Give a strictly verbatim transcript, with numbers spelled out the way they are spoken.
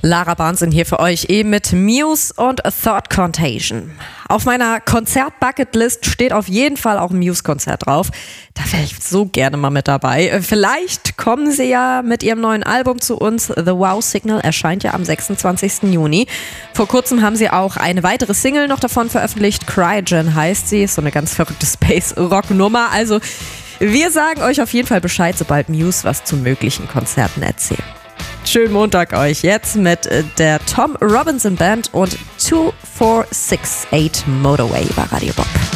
Lara Barnson hier für euch, eben mit Muse und A Thought Contagion. Auf meiner Konzert-Bucketlist steht auf jeden Fall auch ein Muse-Konzert drauf. Da wäre ich so gerne mal mit dabei. Vielleicht kommen sie ja mit ihrem neuen Album zu uns. The Wow Signal erscheint ja am sechsundzwanzigsten Juni. Vor kurzem haben sie auch eine weitere Single noch davon veröffentlicht. Cryogen heißt sie. Ist so eine ganz verrückte Space-Rock-Nummer. Also wir sagen euch auf jeden Fall Bescheid, sobald Muse was zu möglichen Konzerten erzählt. Schönen Montag euch jetzt mit der Tom Robinson Band und zwei vier sechs acht Motorway bei Radio Bob.